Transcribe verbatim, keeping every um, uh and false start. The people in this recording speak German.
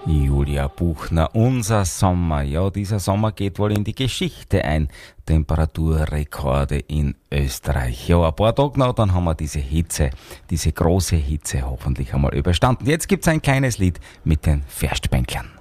Julia Buchner, unser Sommer. Ja, dieser Sommer geht wohl in die Geschichte ein. Temperaturrekorde in Österreich. Ja, ein paar Tage noch, dann haben wir diese Hitze, diese große Hitze hoffentlich einmal überstanden. Jetzt gibt's ein kleines Lied mit den Verstbänklern.